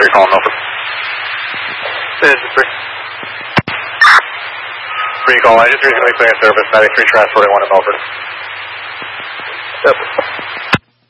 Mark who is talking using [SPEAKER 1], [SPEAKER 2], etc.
[SPEAKER 1] 3 calling Milford.
[SPEAKER 2] This is 3.
[SPEAKER 1] 3 call, I just recently cleared service, 93 transporting 1 to Milford.
[SPEAKER 2] Yep.